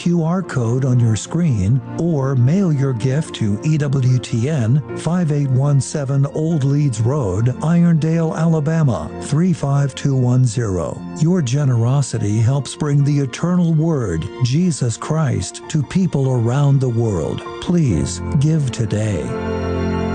QR code on your screen or mail your gift to EWTN, 5817 Old Leeds Road, Irondale, Alabama 35210. Your generosity helps bring the eternal Word, Jesus Christ, to people around the world. Please give today.